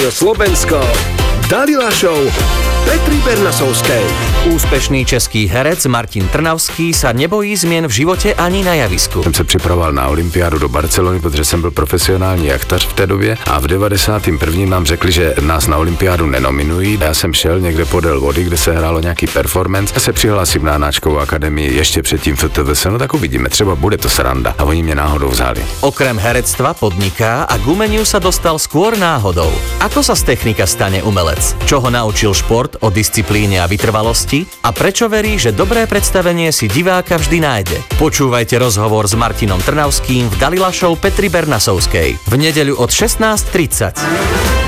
Rádio Slovensko, Dalila Show Petry Bernasovskej. Úspešný český herec Martin Trnavský sa nebojí zmien v životě ani na javisku. Jsem se připravoval na olympiádu do Barcelony, protože jsem byl profesionální jachtař v té době a v 91. nám řekli, že nás na olympiádu nenominují. Já jsem šel někde podél vody, kde se hrálo nějaký performance. Já se přihlásím na Anáčkovou akademii ještě předtím FTVS, no tak uvidíme, třeba bude to sranda. A oni mě náhodou vzali. Okrem herectva podniká a k umeniu sa dostal skôr náhodou. Ako sa z technika stane umelec? Čo ho naučil šport o disciplíne a vytrvalosti? A prečo verí, že dobré predstavenie si diváka vždy nájde? Počúvajte rozhovor s Martinom Trnavským v Dalila Show Petry Bernasovskej v nedeľu od 16:30.